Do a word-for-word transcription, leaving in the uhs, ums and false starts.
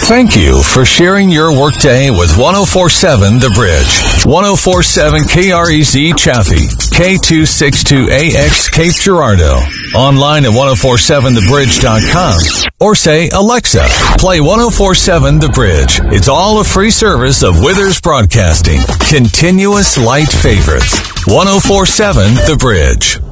Thank you for sharing your workday with ten forty-seven The Bridge. ten forty-seven K R E Z Chaffee, K two sixty-two A X Cape Girardeau. Online at ten forty-seven the bridge dot com or say, Alexa, play ten forty-seven The Bridge. It's all a free service of Withers Broadcasting. Continuous light favorites. ten forty-seven The Bridge.